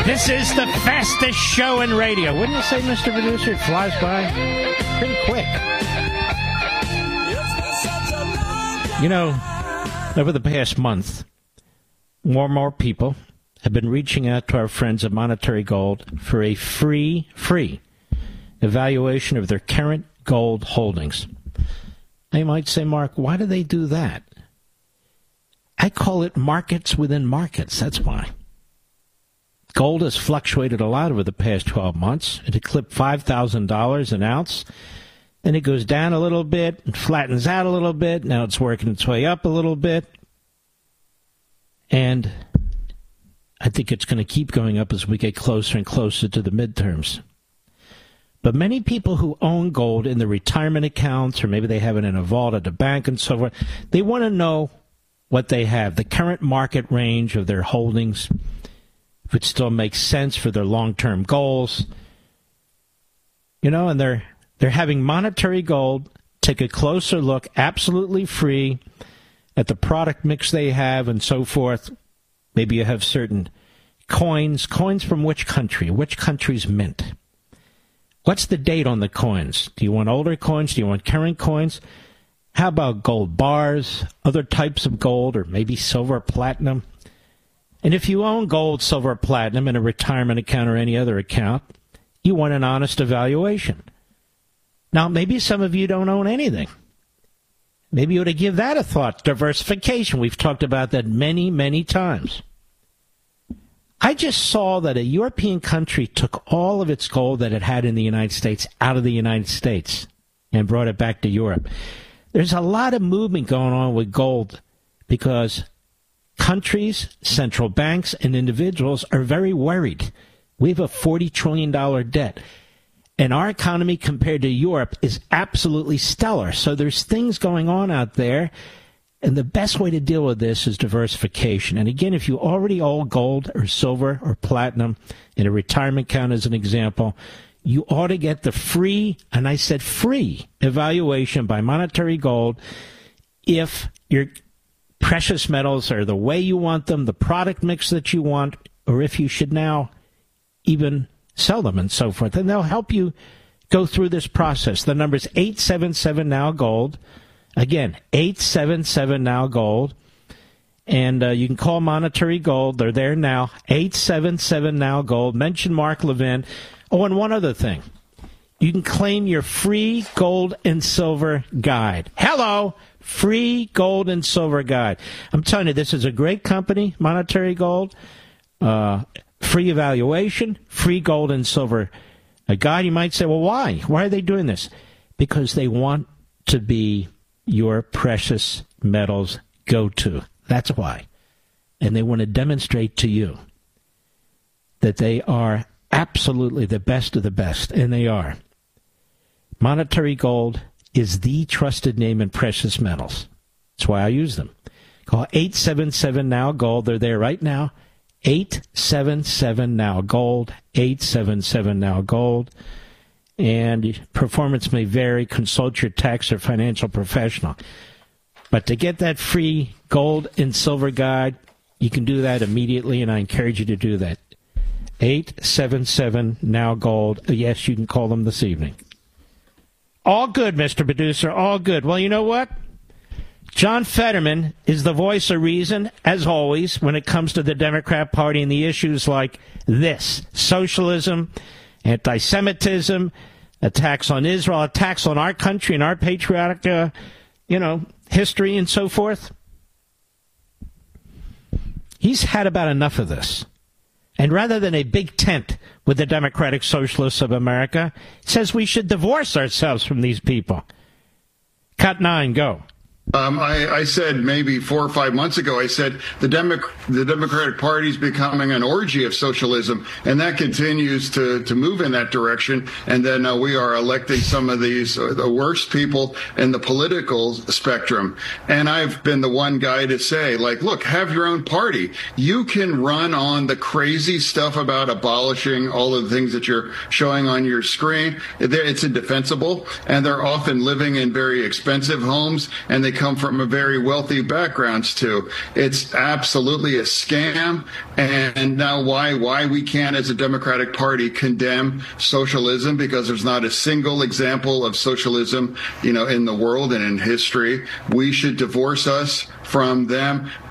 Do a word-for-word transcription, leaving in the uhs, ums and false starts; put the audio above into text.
This is the fastest show in radio. Wouldn't you say, Mister Producer? It flies by pretty quick. You know, over the past month, more and more people have been reaching out to our friends at Monetary Gold for a free, free evaluation of their current gold holdings. Now you might say, Mark, why do they do that? I call it markets within markets. That's why. Gold has fluctuated a lot over the past twelve months. It eclipsed five thousand dollars an ounce. Then it goes down a little bit and flattens out a little bit. Now it's working its way up a little bit. And I think it's going to keep going up as we get closer and closer to the midterms. But many people who own gold in their retirement accounts, or maybe they have it in a vault at the bank and so forth, they want to know what they have, the current market range of their holdings, if it still makes sense for their long-term goals. You know, and they're they're having Monetary Gold take a closer look, absolutely free, at the product mix they have and so forth. Maybe you have certain coins. Coins from which country? Which country's mint? What's the date on the coins? Do you want older coins? Do you want current coins? How about gold bars, other types of gold, or maybe silver or platinum? And if you own gold, silver, or platinum in a retirement account or any other account, you want an honest evaluation. Now, maybe some of you don't own anything. Maybe you ought to give that a thought. Diversification. We've talked about that many, many times. I just saw that a European country took all of its gold that it had in the United States out of the United States and brought it back to Europe. There's a lot of movement going on with gold because countries, central banks, and individuals are very worried. We have a forty trillion dollars debt. And our economy compared to Europe is absolutely stellar. So there's things going on out there. And the best way to deal with this is diversification. And again, if you already own gold or silver or platinum in a retirement account as an example, you ought to get the free, and I said free, evaluation by Monetary Gold if your precious metals are the way you want them, the product mix that you want, or if you should now even sell them and so forth. And they'll help you go through this process. The number is eight seven seven now gold. Again, eight seven seven now gold. And uh, you can call Monetary Gold. They're there now. eight seven seven now gold. Mention Mark Levin. Oh, and one other thing. You can claim your free gold and silver guide. Hello, free gold and silver guide. I'm telling you, this is a great company, Monetary Gold. Uh, free evaluation, free gold and silver a guide. You might say, well, why? Why are they doing this? Because they want to be your precious metals go-to. That's why. And they want to demonstrate to you that they are absolutely the best of the best, and they are. Monetary Gold is the trusted name in precious metals. That's why I use them. Call eight seven seven now gold. They're there right now. eight seven seven now gold. eight seven seven now gold. And performance may vary. Consult your tax or financial professional. But to get that free gold and silver guide, you can do that immediately, and I encourage you to do that. eight seven seven now gold. Yes, you can call them this evening. All good, Mister Producer, all good. Well, you know what? John Fetterman is the voice of reason, as always, when it comes to the Democrat Party and the issues like this. Socialism, anti-Semitism, attacks on Israel, attacks on our country and our patriotic, uh, you know, history and so forth. He's had about enough of this. And rather than a big tent with the Democratic Socialists of America, says we should divorce ourselves from these people. Cut nine, go. Um, I, I said maybe four or five months ago, I said the, Demo- the Democratic Party is becoming an orgy of socialism, and that continues to, to move in that direction. And then uh, we are electing some of these, uh, the worst people in the political spectrum. And I've been the one guy to say, like, look, have your own party. You can run on the crazy stuff about abolishing all of the things that you're showing on your screen. It's indefensible, and they're often living in very expensive homes, and they come from a very wealthy backgrounds too. It's absolutely a scam. And now why why we can't, as a Democratic Party, condemn socialism, because there's not a single example of socialism, you know, in the world and in history. We should divorce us from them.